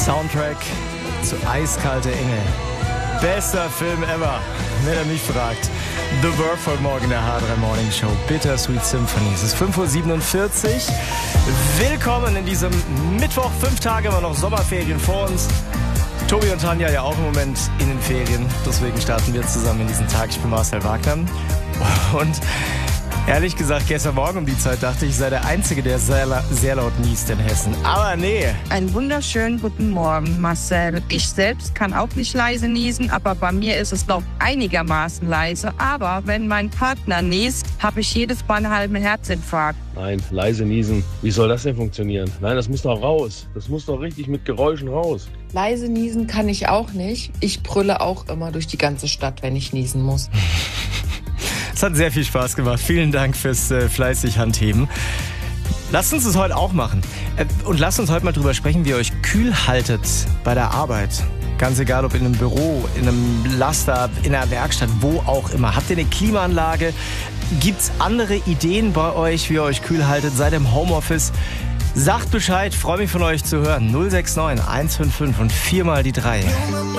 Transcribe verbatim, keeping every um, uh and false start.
Soundtrack zu Eiskalte Engel. Bester Film ever, wenn er mich fragt. The Verve heute Morgen in der H drei Morning Show. Bittersweet Symphony. Es ist fünf Uhr siebenundvierzig. Willkommen in diesem Mittwoch. Fünf Tage immer noch Sommerferien vor uns. Tobi und Tanja ja auch im Moment in den Ferien. Deswegen starten wir zusammen in diesen Tag. Ich bin Marcel Wagner. Und ehrlich gesagt, gestern Morgen um die Zeit dachte ich, ich sei der Einzige, der sehr, la- sehr laut niest in Hessen. Aber nee. Einen wunderschönen guten Morgen, Marcel. Ich selbst kann auch nicht leise niesen, aber bei mir ist es noch einigermaßen leise. Aber wenn mein Partner niest, habe ich jedes Mal einen halben Herzinfarkt. Nein, leise niesen. Wie soll das denn funktionieren? Nein, das muss doch raus. Das muss doch richtig mit Geräuschen raus. Leise niesen kann ich auch nicht. Ich brülle auch immer durch die ganze Stadt, wenn ich niesen muss. Es hat sehr viel Spaß gemacht. Vielen Dank fürs äh, fleißig Handheben. Lasst uns das heute auch machen. Äh, und lasst uns heute mal drüber sprechen, wie ihr euch kühl haltet bei der Arbeit. Ganz egal, ob in einem Büro, in einem Laster, in einer Werkstatt, wo auch immer. Habt ihr eine Klimaanlage? Gibt's andere Ideen bei euch, wie ihr euch kühl haltet? Seid ihr im Homeoffice? Sagt Bescheid, freue mich von euch zu hören. null sechs neun eins fünf fünf und viermal die drei.